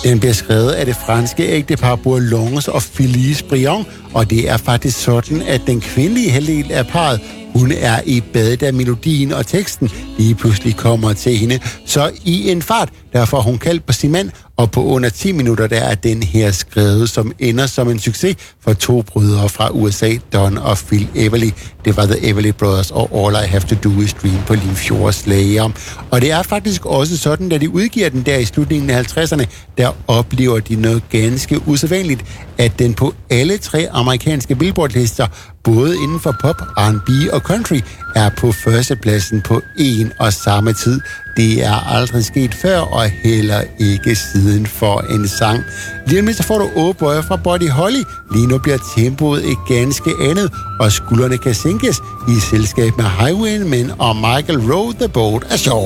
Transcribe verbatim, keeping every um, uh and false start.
Den bliver skrevet af det franske ægtepar Bourlons og Felice Briand, og det er faktisk sådan, at den kvindelige halvdel af parret, hun er i badet af melodien og teksten, lige pludselig kommer til hende. Så i en fart, der får hun kaldt på sin mand, og på under ti minutter, der er den her skrevet, som ender som en succes for to brødre fra U S A, Don og Phil Everly. Det var The Everly Brothers og All I Have to Do is Dream på Limfjords Slayer. Og det er faktisk også sådan, da de udgiver den der i slutningen af halvtredserne, der oplever de noget ganske usædvanligt, at den på alle tre amerikanske Billboard-lister, både inden for pop, R and B og country, er på førstepladsen på en og samme tid. Det er aldrig sket før, og heller ikke siden for en sang. Lige om lidt, så får du Oh Boy fra Buddy Holly. Lige nu bliver tempoet et ganske andet, og skuldrene kan sænkes i selskab med Highwaymen og Michael Rowe, The Boat er sjov.